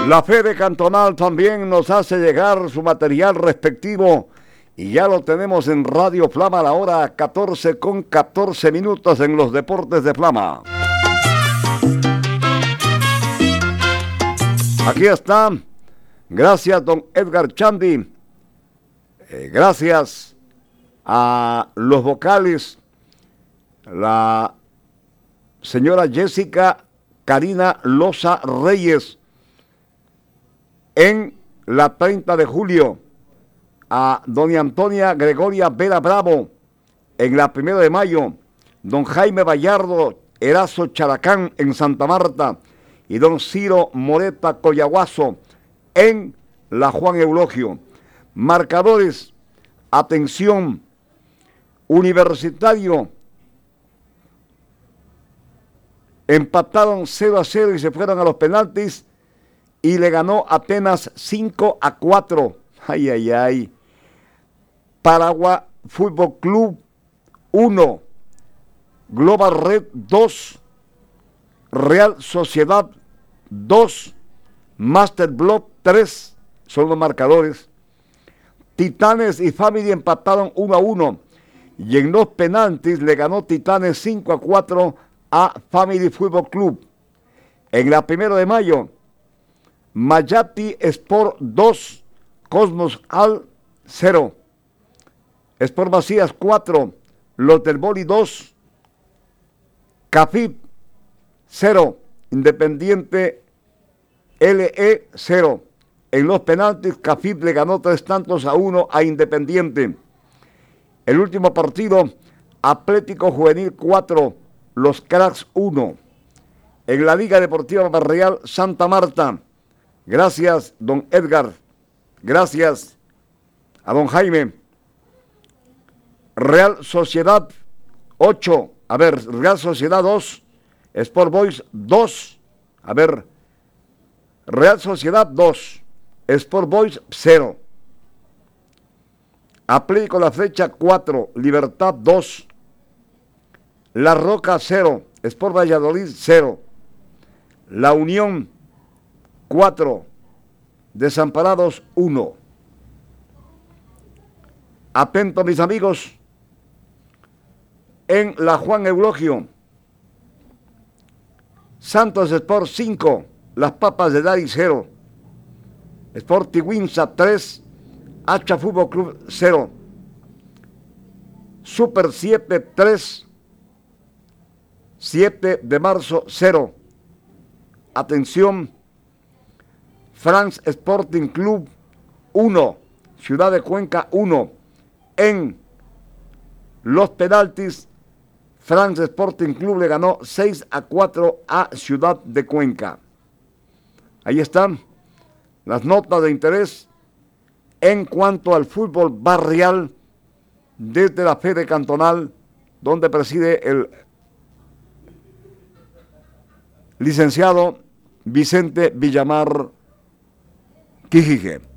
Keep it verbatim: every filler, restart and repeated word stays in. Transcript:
La Fede Cantonal también nos hace llegar su material respectivo y ya lo tenemos en Radio Flama a la hora catorce con catorce minutos en los deportes de Flama. Aquí está. Gracias, don Edgar Chandi. Eh, gracias a los vocales, la señora Jessica Karina Loza Reyes en la treinta de julio, a doña Antonia Gregoria Vera Bravo en la primera de mayo, don Jaime Vallardo Erazo Characán en Santa Marta y don Ciro Moreta Coyahuaso en la Juan Eulogio. Marcadores, atención, Universitario empataron cero a cero y se fueron a los penaltis y le ganó Atenas cinco a cuatro. Ay, ay, ay. Paragua Fútbol Club uno, Global Red dos, Real Sociedad dos, Master Block tres, son los marcadores. Titanes y Family empataron uno a uno y en los penaltis le ganó Titanes cinco a cuatro a Family Fútbol Club. En la primera de mayo, Mayati Sport dos, Cosmos Al cero, Sport Macías cuatro, Los del Boli dos, Cafip cero, Independiente L E cero. En los penaltis, Cafip le ganó tres tantos a uno a Independiente. El último partido, Atlético Juvenil cuatro, Los Cracks uno. En la Liga Deportiva Barrial Santa Marta, gracias, don Edgar. Gracias a don Jaime. Real Sociedad ocho. A ver, Real Sociedad dos. Sport Boys dos. A ver, Real Sociedad dos. Sport Boys cero. Atlético La Flecha cuatro. Libertad dos. La Roca cero. Sport Valladolid cero. La Unión cuatro. Desamparados uno. Atento, mis amigos. En la Juan Eulogio, Santos Sport cinco, Las Papas de Dari cero, Sport Tigüinza tres, Hacha Fútbol Club cero, Super siete tres, siete de marzo cero. Atención, France Sporting Club uno, Ciudad de Cuenca uno. En los penaltis, France Sporting Club le ganó seis a cuatro a Ciudad de Cuenca. Ahí están las notas de interés en cuanto al fútbol barrial desde la Fede Cantonal, donde preside el licenciado Vicente Villamar Quijije.